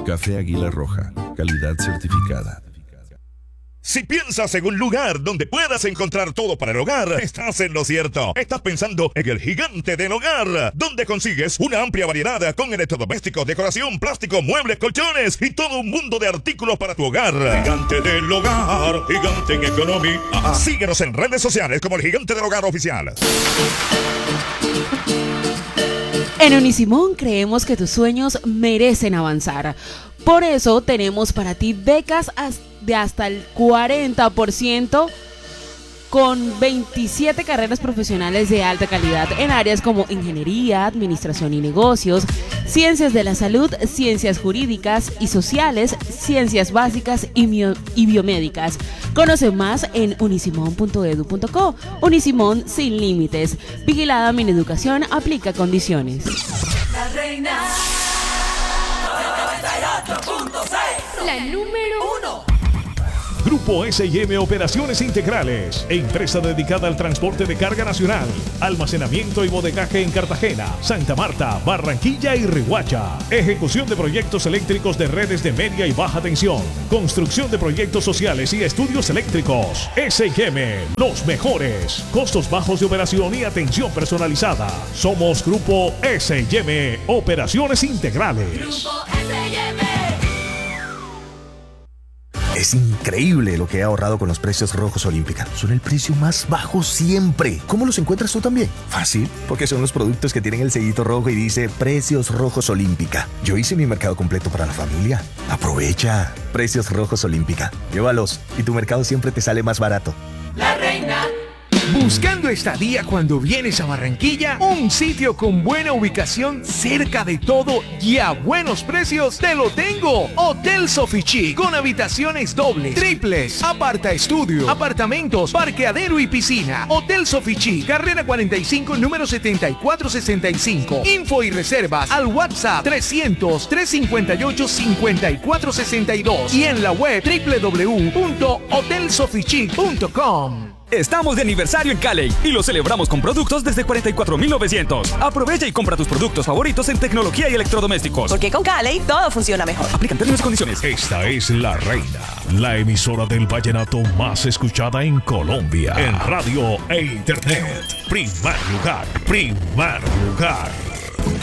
Café Águila Roja, calidad certificada. Si piensas en un lugar donde puedas encontrar todo para el hogar, estás en lo cierto. Estás pensando en el Gigante del Hogar, donde consigues una amplia variedad con electrodomésticos, decoración, plástico, muebles, colchones y todo un mundo de artículos para tu hogar. Gigante del Hogar, gigante en economía. Síguenos en redes sociales como el Gigante del Hogar Oficial. En Unisimón creemos que tus sueños merecen avanzar. Por eso tenemos para ti becas de hasta el 40% con 27 carreras profesionales de alta calidad en áreas como ingeniería, administración y negocios, ciencias de la salud, ciencias jurídicas y sociales, ciencias básicas y biomédicas. Conoce más en unisimon.edu.co. Unisimón sin límites. Vigilada Mineducación, aplica condiciones. La reina 98.6, la número 1. Grupo S&M Operaciones Integrales, empresa dedicada al transporte de carga nacional, almacenamiento y bodegaje en Cartagena, Santa Marta, Barranquilla y Riohacha. Ejecución de proyectos eléctricos de redes de media y baja tensión, construcción de proyectos sociales y estudios eléctricos. S&M, los mejores, costos bajos de operación y atención personalizada. Somos Grupo S&M Operaciones Integrales. Grupo S&M. Es increíble lo que he ahorrado con los precios Rojos Olímpica. Son el precio más bajo siempre. ¿Cómo los encuentras tú también? Fácil, porque son los productos que tienen el sellito rojo y dice Precios Rojos Olímpica. Yo hice mi mercado completo para la familia. Aprovecha. Precios Rojos Olímpica. Llévalos y tu mercado siempre te sale más barato. La reina. Buscando estadía cuando vienes a Barranquilla, un sitio con buena ubicación cerca de todo y a buenos precios, te lo tengo. Hotel Sofichi, con habitaciones dobles, triples, aparta estudio, apartamentos, parqueadero y piscina. Hotel Sofichi, carrera 45, número 7465. Info y reservas al WhatsApp 300-358-5462 y en la web www.hotelsofichi.com. Estamos de aniversario en Cali y lo celebramos con productos desde 44,900. Aprovecha y compra tus productos favoritos en tecnología y electrodomésticos. Porque con Cali todo funciona mejor. Aplican términos y condiciones. Esta es La Reina, la emisora del vallenato más escuchada en Colombia. En radio e internet. Primer lugar, primer lugar.